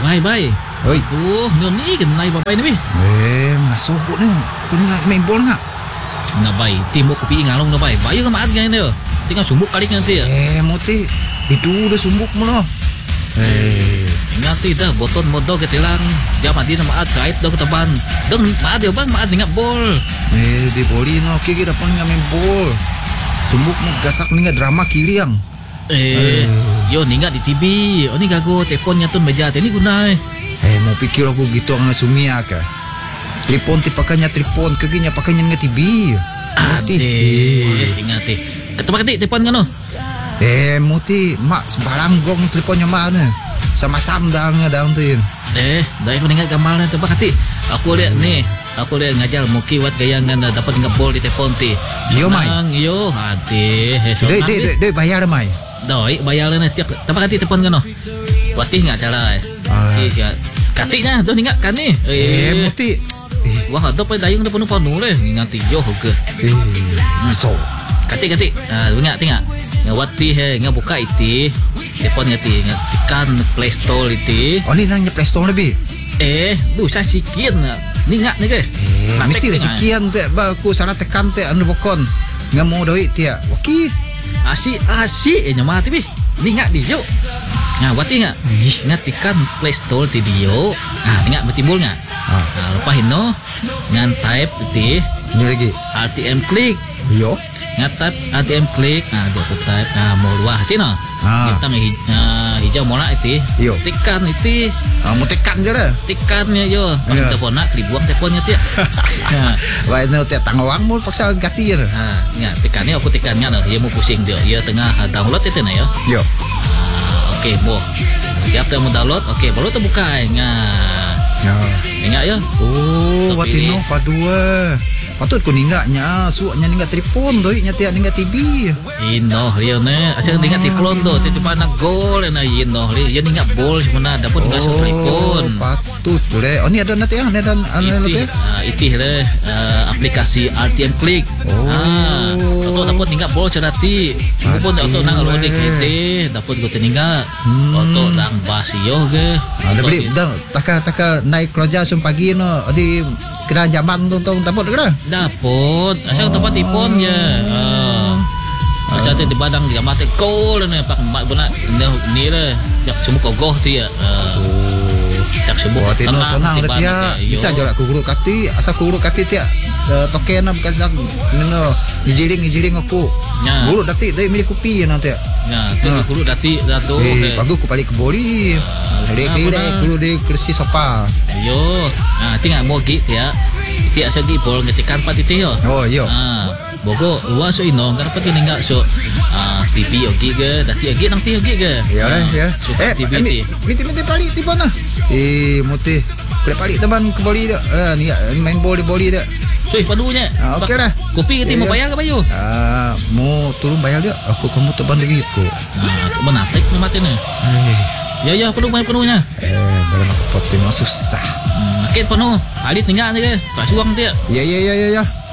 Bay. Oi. Nyo ni kenai babai ni bi. Masuk ni. Kau ingat main bola enggak? Na bay, timuk kopi ngalong na bay. Bayo ka maat ngayon dia. Tinggal sumbuk kali nanti ya. Muti. Itu udah sumbuk mo no. Ingat dah boton modal ketilang. Dia mati na maat kait daw kataban. Dong maat dia bang maat ingat bol. Di boli no kiki dapat nga main bol. Sumbuk mo gasak ni nga drama kiliang. Yo ni di TV. Oh ni gago teleponnya tu meja ni guna. Mau pikir aku gitu ang sumia ka. Telepon ti pakanya telepon kaginya pakanya nga TV. Ingat ketemu ketik telepon kan no. Muti mak sebarang gong teleponnya mana. Sama-sama dah daun tu. Dah aku ingat gambar tu ketik. Aku lihat ni. Aku lihat ngajar muki wat gaya ngan dapat ingat bol di telepon ti. Yo mai. Yo hati. Dei bayar mai. Doi bayar ni tiap tempat ketik telepon kan no. Watih enggak cara. Katiknya tu ingat kan ni. Muti. Wah, ada pa dayung na puno-puno le. Ngati yo ke. So. Katik. Ingat. Nga wati he nga buka iti. Telepon ngati tekan Play Store iti. Oh ni nang Play Store lebih. Duh saya sikian. Ni ingat ni ke? Mesti sikian te ba aku sana tekan te anu bokon. Nga mau duit dia. Okey. Asyik nyama ti bi. Ni ingat di yo. Nah, wati ingat. Ingat tekan Play Store ti bio. Ingat bertimbul enggak? Lepas itu ngan type itu ini lagi RTM klik yo ngan type RTM klik dia aku type mau luah itu no kita hijau mola itu yo tekan itu mau tekan je lah tekannya yo kita pona dibuang teleponnya dia wah itu tiap tangawang mau paksa ganti ya nggak tekannya aku tekannya no dia mau pusing dia tengah download itu na yo oke boh siap tu mau download oke baru tu buka ingat ya. Wati no padua. Patut ko ningaknya, suaknya ningak telepon doi nya tiak ningak TV. Ino dia ne, aja ningak telepon do, tiba na gol na ino dia ningak bol semana dapat enggak telepon. Patut le. Oh ni ada nanti ada nanti. Itu le aplikasi RTM klik. Atau dapat ningak bol cerati. Pun atau nang loading itu dapat go ningak. Atau nang basio ge. Ada beli dah takal naik kerja pagi no di kena zaman tu dapat ke dah? Dapat. Asal tempat telefon je. Asal di badang dia mati call ni pak mak benak ni lah. Jak semua kogoh tu ya. Tak sebut. Wah, tino sonang dah dia. Bisa jorak ku guru kati, asal ku guru kati dia token nak bekas aku neno ijiling aku. Guru dati dari milik kopi nanti. Tu guru dati tu. Bagus ku balik ke boli. Lek guru di kursi sofa. Yo. Tinggal mau git ya. Tiak segi bol ngetikan pat itu yo. Oh yo. Bogo luas so ino kan pati ningak so TV ogi ke dati ogi nang ti ogi ke. Ya lah ya. TV. Minti balik di mana? Mutih. Boleh balik teman ke boli dak. Ni main boli dak. Cuy padunya. Okey dah. Kopi kita mau bayar ke bayu? Mau turun bayar dia. Aku kamu teban lagi aku. Menatik ni mati ni. Ya penuhnya. Dalam aku poti susah. Makin penuh. Alit tinggal ni ke? Pak suang dia. Ya.